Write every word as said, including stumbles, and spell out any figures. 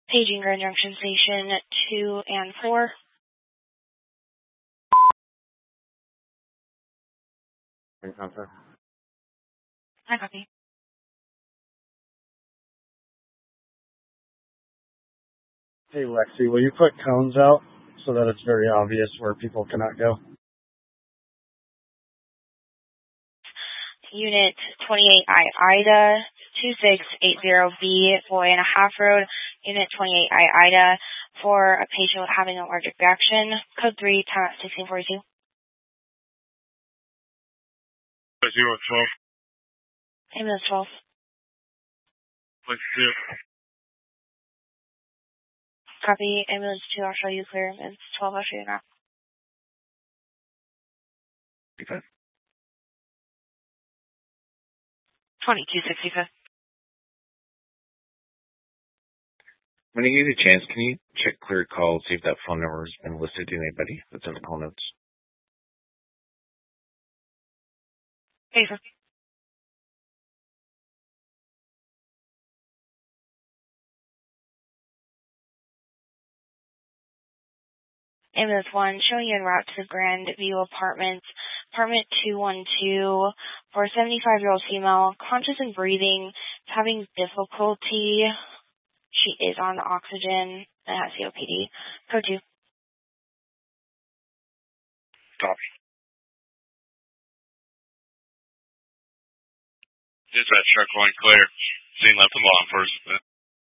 Paging Grand Junction Station two and four. In contact. I copy. Hey, Lexi, will you put cones out so that it's very obvious where people cannot go? Unit twenty-eight I Ida, two six eight zero B, Boy and a Half Road, Unit twenty-eight I Ida, for a patient having an allergic reaction. Code three, time at sixteen forty-two. Zero twelve. Ambulance twelve. Let's do. Copy. Ambulance two, I'll show you clear. Ambulance twelve, I'll show you now. Okay. twenty-two sixty-five. When you get a chance, can you check clear call, see if that phone number has been listed to anybody that's in the call notes? Hey, sir. Ambulance one, showing you en route to the Grand View Apartments, apartment two one two, for a seventy-five-year-old female, conscious and breathing, having difficulty. She is on oxygen and has C O P D. Code two. Copy. Dispatch truck going clear. Scene left and law enforcement.